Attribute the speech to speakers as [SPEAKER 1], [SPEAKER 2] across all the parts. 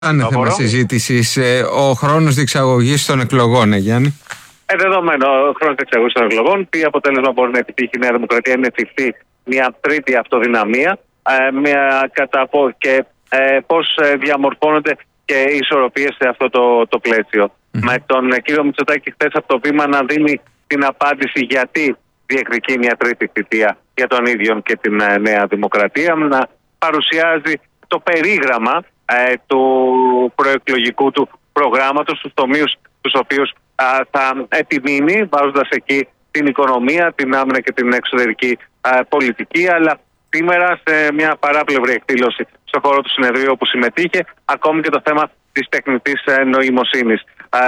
[SPEAKER 1] Είναι θέμα συζήτησης ο χρόνος διεξαγωγής των εκλογών, Γιάννη.
[SPEAKER 2] Δεδομένο ο χρόνος διεξαγωγής των εκλογών, τι αποτέλεσμα μπορεί να επιτύχει η Νέα Δημοκρατία, είναι εφικτή μια τρίτη αυτοδυναμία και πώς διαμορφώνονται και οι ισορροπίες σε αυτό το πλαίσιο. Με τον κύριο Μητσοτάκη χθες από το βήμα να δίνει την απάντηση γιατί διεκδικεί μια τρίτη θητεία για τον ίδιο και την Νέα Δημοκρατία, να παρουσιάζει το περίγραμμα του προεκλογικού του προγράμματος, στους τομείς τους οποίους θα επιμείνει, βάζοντας εκεί την οικονομία, την άμυνα και την εξωτερική πολιτική, αλλά σήμερα σε μια παράπλευρη εκδήλωση στον χώρο του συνεδρίου όπου συμμετείχε, ακόμη και το θέμα της τεχνητής νοημοσύνης.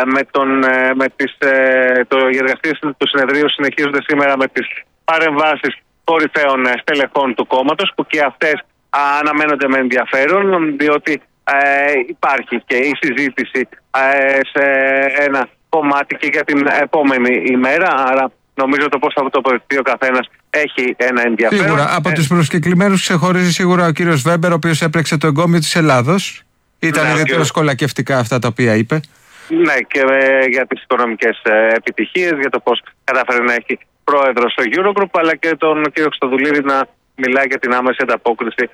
[SPEAKER 2] Οι εργασίες του συνεδρίου συνεχίζονται σήμερα με τις παρεμβάσεις κορυφαίων στελεχών του κόμματος, που και αυτές αναμένονται με ενδιαφέρον, διότι υπάρχει και η συζήτηση σε ένα κομμάτι και για την επόμενη ημέρα. Άρα νομίζω το πώς θα τοποθετηθεί ο καθένας έχει ένα ενδιαφέρον.
[SPEAKER 1] Σίγουρα. Από τους προσκεκλημένους ξεχωρίζει σίγουρα ο κύριος Βέμπερ, ο οποίος έπρεξε το εγκόμιο της Ελλάδος. Ήταν ιδιαίτερα σκολακευτικά αυτά τα οποία είπε.
[SPEAKER 2] Ναι, και για τις οικονομικές επιτυχίες, για το πώς κατάφερε να έχει πρόεδρο στο Eurogroup, αλλά και τον κύριο Χρυστοδουλίδη να μιλάει για την άμεση ανταπόκριση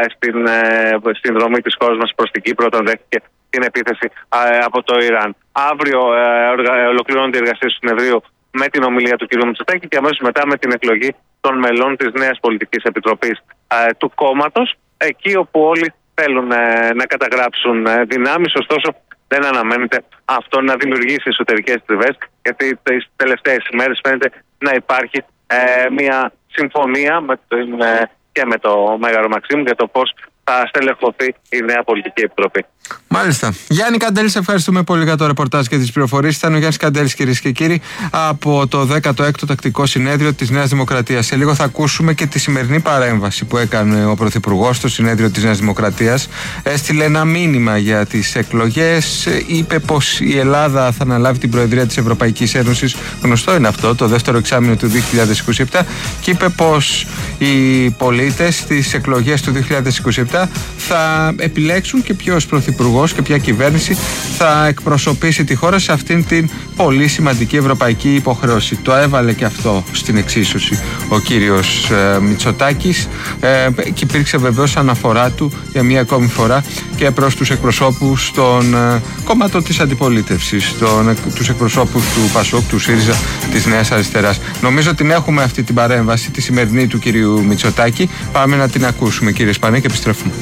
[SPEAKER 2] στην δρομή της χώρας μας προς την Κύπρο, όταν δέχτηκε την επίθεση από το Ιράν. Αύριο ολοκληρώνονται οι εργασίες του συνεδρίου με την ομιλία του κ. Μητσοτάκη και αμέσως μετά με την εκλογή των μελών της νέας πολιτικής επιτροπής του κόμματος, εκεί όπου όλοι θέλουν να καταγράψουν δυνάμεις. Ωστόσο, δεν αναμένεται αυτό να δημιουργήσει εσωτερικές τριβές, γιατί τις τελευταίες ημέρες φαίνεται να υπάρχει μια συμφωνία και με το Μέγαρο Μαξίμου για το πώς θα στελεχωθεί η νέα πολιτική επιτροπή.
[SPEAKER 1] Μάλιστα. Γιάννη Καντέλη, σε ευχαριστούμε πολύ για το ρεπορτάζ και τις πληροφορίες. Ήταν ο Γιάννης Καντέλης, κυρίες και κύριοι, από το 16ο Τακτικό Συνέδριο της Νέας Δημοκρατίας. Σε λίγο θα ακούσουμε και τη σημερινή παρέμβαση που έκανε ο Πρωθυπουργός στο Συνέδριο της Νέας Δημοκρατίας. Έστειλε ένα μήνυμα για τις εκλογές. Είπε πως η Ελλάδα θα αναλάβει την Προεδρία της Ευρωπαϊκής Ένωσης. Γνωστό είναι αυτό, το δεύτερο εξάμηνο του 2027. Και είπε πως οι πολίτες στις εκλογές του 2027 θα επιλέξουν και ποιος πρωθυπουργός και ποια κυβέρνηση θα εκπροσωπήσει τη χώρα σε αυτήν την πολύ σημαντική ευρωπαϊκή υποχρέωση. Το έβαλε και αυτό στην εξίσωση ο κύριος Μητσοτάκης και υπήρξε βεβαίως αναφορά του για μία ακόμη φορά και προς τους εκπροσώπους των κομμάτων της αντιπολίτευσης, τους εκπροσώπους του ΠΑΣΟΚ, του ΣΥΡΙΖΑ, της Νέας Αριστεράς. Νομίζω την έχουμε αυτή την παρέμβαση, τη σημερινή του κυρίου Μητσοτάκη. Πάμε να την ακούσουμε, κύριε Σπανέ, και επιστρέφουμε.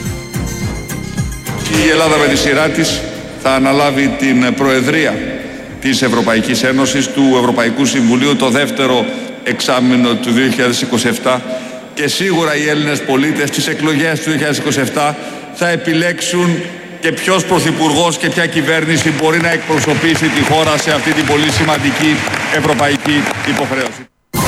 [SPEAKER 3] Η Ελλάδα με τη σειρά της θα αναλάβει την Προεδρία της Ευρωπαϊκής Ένωσης, του Ευρωπαϊκού Συμβουλίου, το δεύτερο εξάμηνο του 2027, και σίγουρα οι Έλληνες πολίτες στις εκλογές του 2027 θα επιλέξουν και ποιος πρωθυπουργός και ποια κυβέρνηση μπορεί να εκπροσωπήσει τη χώρα σε αυτή την πολύ σημαντική ευρωπαϊκή υποχρέωση.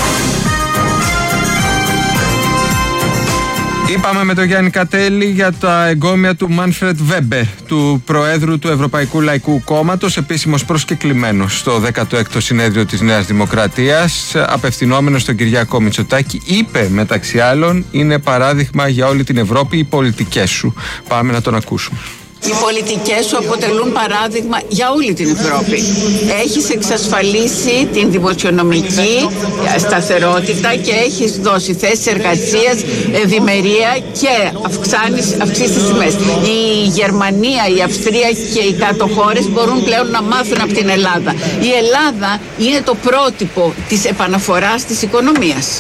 [SPEAKER 1] Είπαμε με τον Γιάννη Καντέλη για τα εγκόμια του Μάνφρετ Βέμπερ, του Προέδρου του Ευρωπαϊκού Λαϊκού Κόμματος, επίσημος προσκεκλημένος στο 16ο Συνέδριο της Νέας Δημοκρατίας, απευθυνόμενος στον Κυριάκο Μητσοτάκη. Είπε μεταξύ άλλων, είναι παράδειγμα για όλη την Ευρώπη οι πολιτικές σου. Πάμε να τον ακούσουμε.
[SPEAKER 4] Οι πολιτικές σου αποτελούν παράδειγμα για όλη την Ευρώπη. Έχεις εξασφαλίσει την δημοσιονομική σταθερότητα και έχεις δώσει θέσεις εργασίας, ευημερία και αυξήσεις τις τιμές. Η Γερμανία, η Αυστρία και οι κάτω χώρες μπορούν πλέον να μάθουν από την Ελλάδα. Η Ελλάδα είναι το πρότυπο της επαναφοράς της οικονομίας.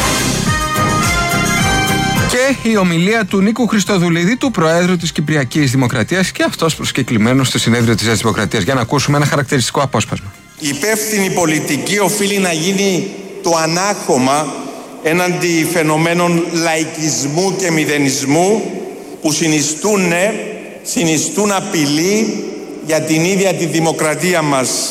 [SPEAKER 1] Και η ομιλία του Νίκου Χρυστοδουλίδη, του Προέδρου της Κυπριακής Δημοκρατίας, και αυτός προσκεκλημένος στο Συνέδριο της Νέας Δημοκρατίας. Για να ακούσουμε ένα χαρακτηριστικό απόσπασμα.
[SPEAKER 5] Η υπεύθυνη πολιτική οφείλει να γίνει το ανάχωμα έναντι φαινομένων λαϊκισμού και μηδενισμού που συνιστούν απειλή για την ίδια τη δημοκρατία μας.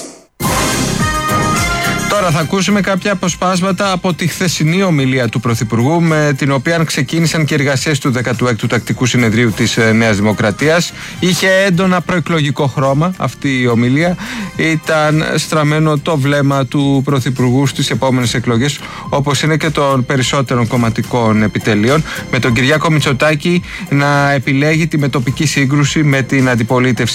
[SPEAKER 1] Τώρα θα ακούσουμε κάποια αποσπάσματα από τη χθεσινή ομιλία του Πρωθυπουργού, με την οποία ξεκίνησαν και οι εργασίες του 16ου Τακτικού Συνεδρίου της Νέας Δημοκρατίας. Είχε έντονα προεκλογικό χρώμα αυτή η ομιλία. ήταν στραμμένο το βλέμμα του Πρωθυπουργού στις επόμενες εκλογές, όπως είναι και των περισσότερων κομματικών επιτελείων, με τον Κυριάκο Μητσοτάκη να επιλέγει τη μετοπική σύγκρουση με την αντιπολίτευση.